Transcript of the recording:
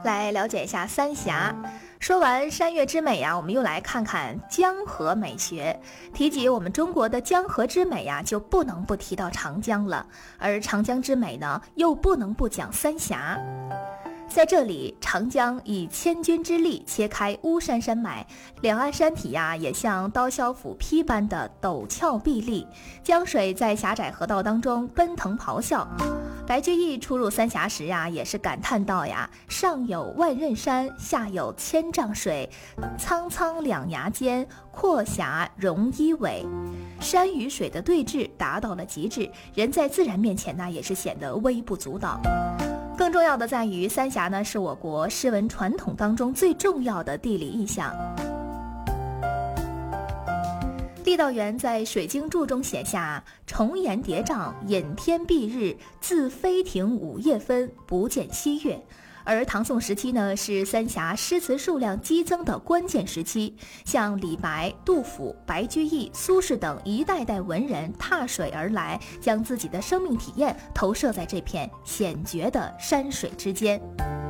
来了解一下三峡。说完山岳之美我们又来看看江河美学。提及我们中国的江河之美就不能不提到长江了，而长江之美呢，又不能不讲三峡。在这里，长江以千钧之力切开巫山山脉，两岸山体也像刀削斧劈般的陡峭壁立，江水在狭窄河道当中奔腾咆哮。白居易出入三峡时也是感叹道上有万仞山，下有千丈水，苍苍两崖间，阔狭容一尾。山与水的对峙达到了极致，人在自然面前也是显得微不足道。更重要的在于，三峡呢是我国诗文传统当中最重要的地理意象。郦道元在《水经注》中写下：重岩叠嶂，隐天蔽日，自飞亭午夜分，不见西月。而唐宋时期呢，是三峡诗词数量激增的关键时期，像李白、杜甫、白居易、苏轼等一代代文人踏水而来，将自己的生命体验投射在这片险绝的山水之间。